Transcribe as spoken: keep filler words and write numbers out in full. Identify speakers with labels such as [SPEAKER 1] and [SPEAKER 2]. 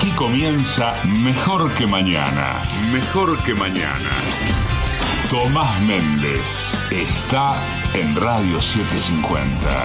[SPEAKER 1] Aquí comienza Mejor que Mañana. Mejor que Mañana. Tomás Méndez está en Radio setecientos cincuenta.